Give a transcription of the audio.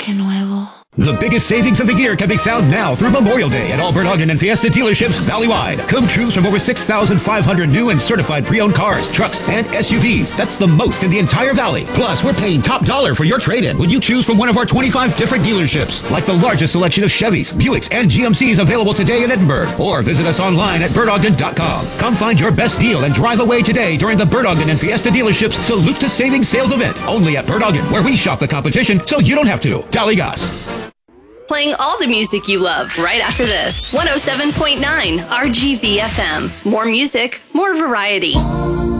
que nuevo. The biggest savings of the year can be found now through Memorial Day at all Bert Ogden and Fiesta dealerships valley-wide. Come choose from over 6,500 new and certified pre-owned cars, trucks, and SUVs. That's the most in the entire valley. Plus, we're paying top dollar for your trade-in when you choose from one of our 25 different dealerships. Like the largest selection of Chevys, Buicks, and GMCs available today in Edinburgh. Or visit us online at BertOgden.com. Come find your best deal and drive away today during the Bert Ogden and Fiesta dealerships Salute to Savings sales event. Only at Bert Ogden, where we shop the competition so you don't have to. Dali gas. Playing all the music you love right after this. 107.9 RGV FM. More music, more variety.